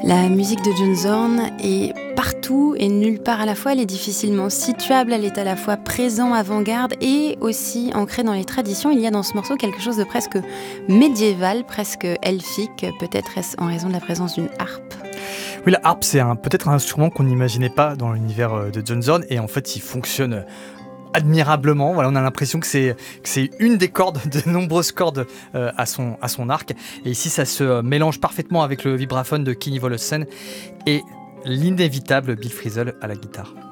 La musique de John Zorn est partout et nulle part à la fois. Elle est difficilement situable, elle est à la fois présent, avant-garde et aussi ancrée dans les traditions. Il y a dans ce morceau quelque chose de presque médiéval, presque elfique. Peut-être est-ce en raison de la présence d'une harpe. Oui, la harpe, c'est peut-être un instrument qu'on n'imaginait pas dans l'univers de John Zorn, et en fait, il fonctionne admirablement. Voilà, on a l'impression que c'est une des cordes, de nombreuses cordes à son arc. Et ici, ça se mélange parfaitement avec le vibraphone de Kenny Wollesen et l'inévitable Bill Frisell à la guitare.